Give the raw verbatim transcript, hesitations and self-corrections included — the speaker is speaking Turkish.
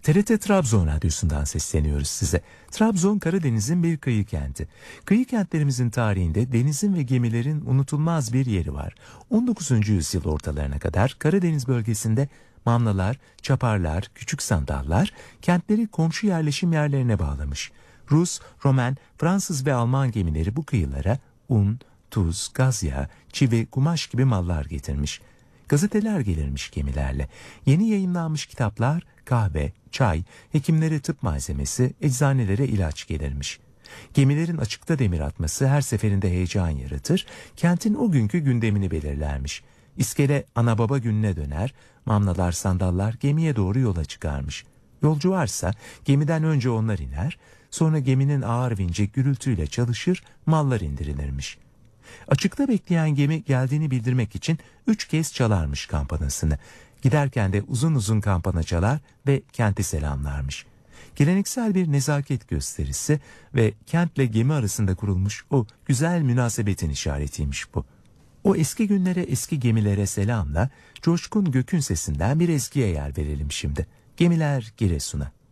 T R T Trabzon Radyosu'ndan sesleniyoruz size. Trabzon, Karadeniz'in bir kıyı kenti. Kıyı kentlerimizin tarihinde denizin ve gemilerin unutulmaz bir yeri var. on dokuzuncu yüzyıl ortalarına kadar Karadeniz bölgesinde mamlalar, çaparlar, küçük sandallar kentleri komşu yerleşim yerlerine bağlamış. Rus, Roman, Fransız ve Alman gemileri bu kıyılara un, tuz, gaz yağı, çivi, kumaş gibi mallar getirmiş. Gazeteler gelirmiş gemilerle. Yeni yayımlanmış kitaplar, kahve, çay, hekimlere tıp malzemesi, eczanelere ilaç gelirmiş. Gemilerin açıkta demir atması her seferinde heyecan yaratır, kentin o günkü gündemini belirlermiş. İskele ana baba gününe döner, mamlalar, sandallar gemiye doğru yola çıkarmış. Yolcu varsa gemiden önce onlar iner, sonra geminin ağır vinci gürültüyle çalışır, mallar indirilirmiş. Açıkta bekleyen gemi geldiğini bildirmek için üç kez çalarmış kampanasını. Giderken de uzun uzun kampana çalar ve kenti selamlarmış. Geleneksel bir nezaket gösterisi ve kentle gemi arasında kurulmuş o güzel münasebetin işaretiymiş bu. O eski günlere, eski gemilere selamla Coşkun Gök'ün sesinden bir ezgiye yer verelim şimdi. Gemiler Giresun'a.